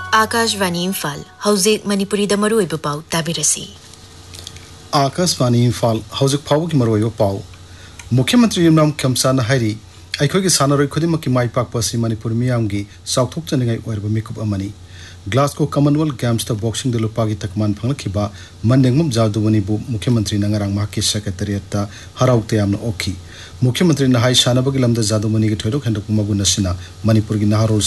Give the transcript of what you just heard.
आकाशवाणी इम्फाल हौजिक मणिपुरी दमरुई पाउ ताबिरसी आकाशवाणी इम्फाल हौजिक फाउ की मरोयो पाउ मुख्यमंत्री युमनाम खेमसाना हाइरी अखोगी सानरोय खुदिमकी माई पाकपसी Manipur मियामगी साउथोक्चनिंगाई ओरबा मिकुप अमनी Glasgow Commonwealth games the boxing the लुपागी तकमान फंगलखिबा मनदेंगमम जादुवनी बु मुख्यमंत्री नंगरांग माकी सेक्रेटरिएट हराउते यामना ओखी मुख्यमंत्री नहाई सानबगी लमदा जादुवनी की थोइदोक हेंदोक मगुन असिना मणिपुर की नहारोल